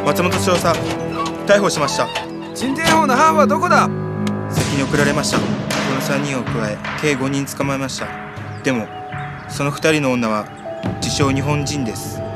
松本少佐、逮捕しました。 陳天砲の班はどこだ？ 先に送られました。この3人を加え計5人捕まえました。でもその2人の女は自称日本人です。